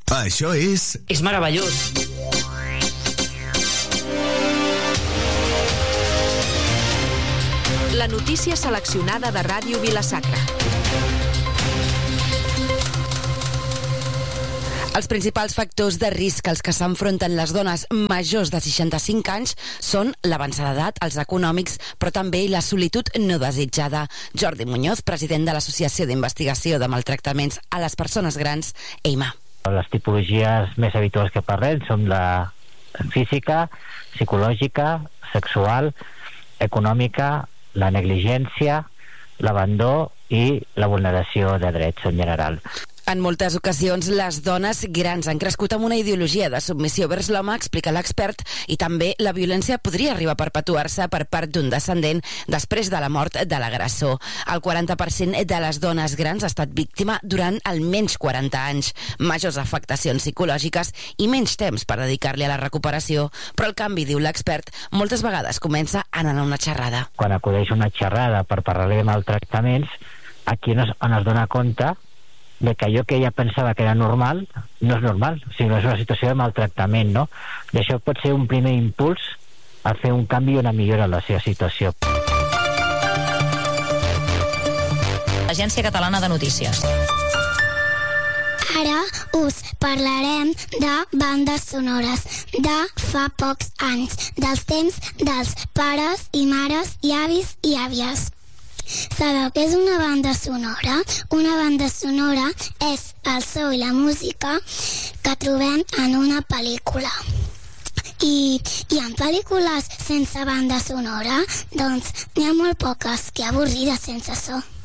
Això és... És meravellós. La notícia seleccionada de Ràdio Vila-sacra. Els principals factors de risc als que s'enfronten les dones majors de 65 anys són l'avançada d'edat, els econòmics, però també la solitud no desitjada. Jordi Muñoz, president de l'Associació d'Investigació de Maltractaments a les Persones Grans, EIMA. Les tipologies més habituals que parlem són la física, psicològica, sexual, econòmica, la negligència, l'abandó i la vulneració de drets en general. En moltes ocasions, les dones grans han crescut amb una ideologia de submissió vers l'home, explica l'expert, i també la violència podria arribar a perpetuar-se per part d'un descendent després de la mort de l'agressor. El 40% de les dones grans ha estat víctima durant almenys 40 anys, majors afectacions psicològiques i menys temps per dedicar-li a la recuperació. Però el canvi, diu l'expert, moltes vegades comença anant a una xerrada. Quan acudeix una xerrada per parlar de maltractaments, aquí on es dona compte de que allò que ella pensava que era normal no és normal, sinó és una situació de maltractament, no? I això pot ser un primer impuls a fer un canvi i una millora en la seva situació. Agència Catalana de Notícies. Ara us parlarem de bandes sonores de fa pocs anys, dels temps dels pares i mares i avis i àvies. Sabeu què és una banda sonora? Una banda sonora és el so i la música que trobem en una pel·lícula. I en pel·lícules sense banda sonora, doncs n'hi ha molt poques, que avorrides sense so.